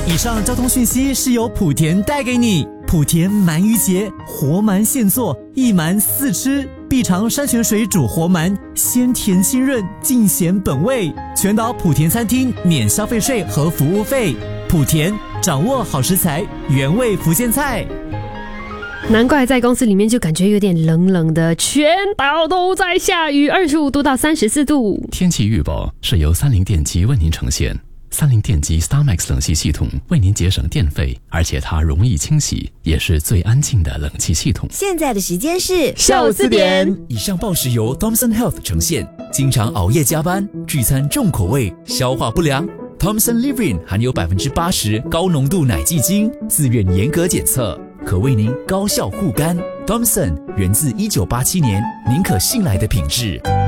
以上交通讯息是由莆田带给你。莆田鳗鱼节，活鳗现做，一鳗四吃，必尝山泉水煮活鳗，鲜甜清润，尽显本味。全岛莆田餐厅免消费税和服务费。莆田掌握好食材，原味福建菜。 难怪在公司里面就感觉有点冷冷的，全岛都在下雨，25度到34度。 天气预报是由30电机为您呈现。30电机 StarMax 冷气系统为您节省电费，而且它容易清洗，也是最安静的冷气系统。 现在的时间是下午4点。 以上报时由 Thomson Health 呈现。经常熬夜加班，聚餐重口味，消化不良。Thomson Livrin 含有80%高浓度奶蓟精，自愿严格检测，可为您高效护肝。Thomson 源自1987年，您可信赖的品质。